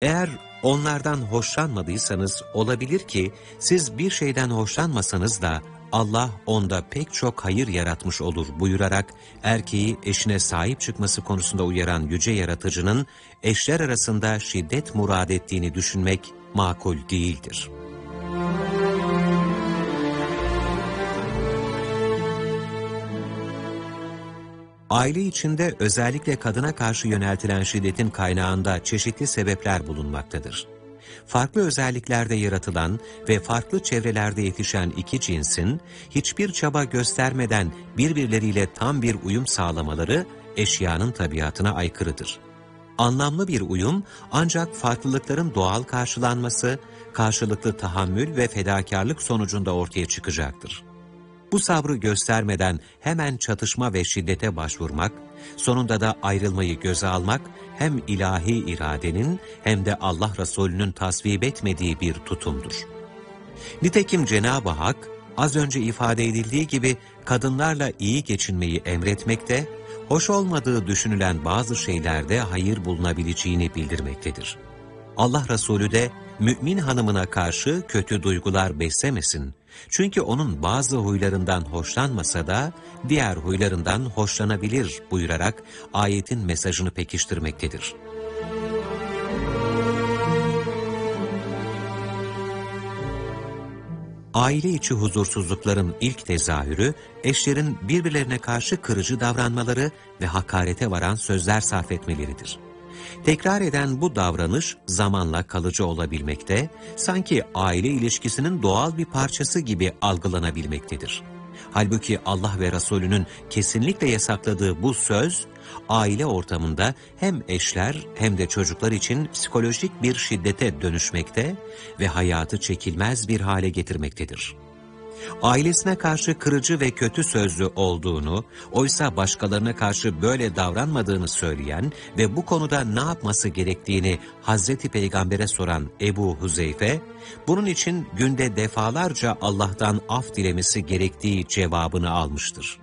Eğer onlardan hoşlanmadıysanız olabilir ki siz bir şeyden hoşlanmasanız da Allah onda pek çok hayır yaratmış olur buyurarak erkeği eşine sahip çıkması konusunda uyaran yüce yaratıcının eşler arasında şiddet murad ettiğini düşünmek makul değildir. Aile içinde özellikle kadına karşı yöneltilen şiddetin kaynağında çeşitli sebepler bulunmaktadır. Farklı özelliklerde yaratılan ve farklı çevrelerde yetişen iki cinsin hiçbir çaba göstermeden birbirleriyle tam bir uyum sağlamaları eşyanın tabiatına aykırıdır. Anlamlı bir uyum ancak farklılıkların doğal karşılanması, karşılıklı tahammül ve fedakarlık sonucunda ortaya çıkacaktır. Bu sabrı göstermeden hemen çatışma ve şiddete başvurmak, sonunda da ayrılmayı göze almak hem ilahi iradenin hem de Allah Resulü'nün tasvip etmediği bir tutumdur. Nitekim Cenab-ı Hak az önce ifade edildiği gibi kadınlarla iyi geçinmeyi emretmekte, hoş olmadığı düşünülen bazı şeylerde hayır bulunabileceğini bildirmektedir. Allah Resulü de mümin hanımına karşı kötü duygular beslemesin. Çünkü onun bazı huylarından hoşlanmasa da diğer huylarından hoşlanabilir buyurarak ayetin mesajını pekiştirmektedir. Aile içi huzursuzlukların ilk tezahürü, eşlerin birbirlerine karşı kırıcı davranmaları ve hakarete varan sözler sarf etmeleridir. Tekrar eden bu davranış zamanla kalıcı olabilmekte, sanki aile ilişkisinin doğal bir parçası gibi algılanabilmektedir. Halbuki Allah ve Resulünün kesinlikle yasakladığı bu söz, aile ortamında hem eşler hem de çocuklar için psikolojik bir şiddete dönüşmekte ve hayatı çekilmez bir hale getirmektedir. Ailesine karşı kırıcı ve kötü sözlü olduğunu, oysa başkalarına karşı böyle davranmadığını söyleyen ve bu konuda ne yapması gerektiğini Hazreti Peygamber'e soran Ebu Huzeyfe, bunun için günde defalarca Allah'tan af dilemesi gerektiği cevabını almıştır.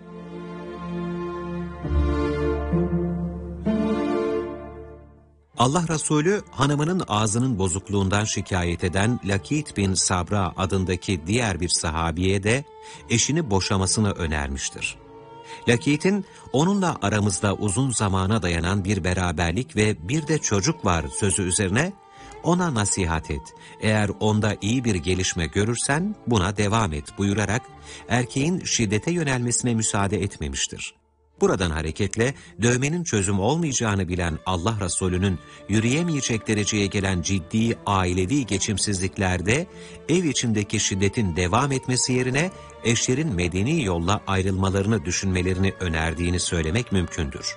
Allah Resulü hanımının ağzının bozukluğundan şikayet eden Lakit bin Sabra adındaki diğer bir sahabiye de eşini boşamasını önermiştir. Lakit'in onunla aramızda uzun zamana dayanan bir beraberlik ve bir de çocuk var sözü üzerine ona nasihat et, eğer onda iyi bir gelişme görürsen buna devam et buyurarak erkeğin şiddete yönelmesine müsaade etmemiştir. Buradan hareketle dövmenin çözüm olmayacağını bilen Allah Resulü'nün yürüyemeyecek dereceye gelen ciddi ailevi geçimsizliklerde ev içindeki şiddetin devam etmesi yerine eşlerin medeni yolla ayrılmalarını düşünmelerini önerdiğini söylemek mümkündür.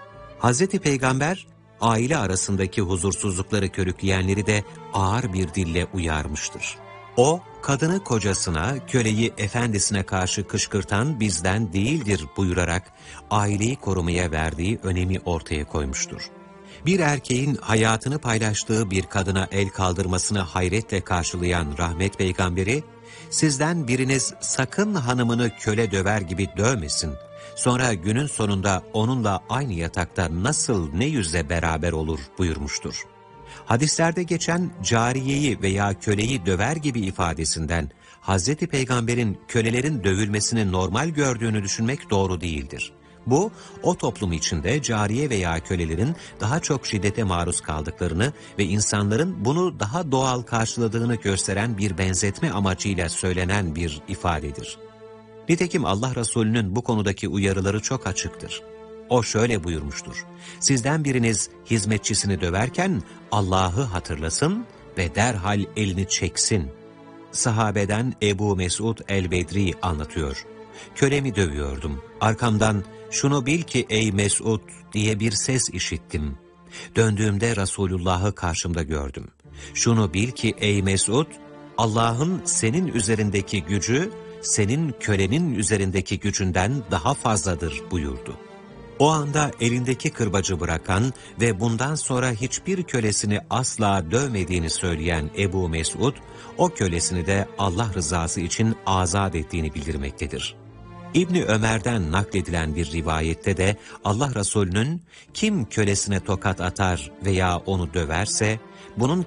Hz. Peygamber aile arasındaki huzursuzlukları körükleyenleri de ağır bir dille uyarmıştır. O, kadını kocasına, köleyi efendisine karşı kışkırtan bizden değildir buyurarak aileyi korumaya verdiği önemi ortaya koymuştur. Bir erkeğin hayatını paylaştığı bir kadına el kaldırmasını hayretle karşılayan rahmet peygamberi, sizden biriniz sakın hanımını köle döver gibi dövmesin, sonra günün sonunda onunla aynı yatakta nasıl ne yüzle beraber olur buyurmuştur. Hadislerde geçen cariyeyi veya köleyi döver gibi ifadesinden Hz. Peygamber'in kölelerin dövülmesini normal gördüğünü düşünmek doğru değildir. Bu, o toplum içinde cariye veya kölelerin daha çok şiddete maruz kaldıklarını ve insanların bunu daha doğal karşıladığını gösteren bir benzetme amacıyla söylenen bir ifadedir. Nitekim Allah Resulü'nün bu konudaki uyarıları çok açıktır. O şöyle buyurmuştur: sizden biriniz hizmetçisini döverken Allah'ı hatırlasın ve derhal elini çeksin. Sahabeden Ebu Mesud el-Bedri anlatıyor. Kölemi dövüyordum. Arkamdan şunu bil ki ey Mesud diye bir ses işittim. Döndüğümde Resulullah'ı karşımda gördüm. Şunu bil ki ey Mesud, Allah'ın senin üzerindeki gücü senin kölenin üzerindeki gücünden daha fazladır buyurdu. O anda elindeki kırbacı bırakan ve bundan sonra hiçbir kölesini asla dövmediğini söyleyen Ebu Mesud, o kölesini de Allah rızası için azat ettiğini bildirmektedir. İbni Ömer'den nakledilen bir rivayette de Allah Resulü'nün kim kölesine tokat atar veya onu döverse, bunun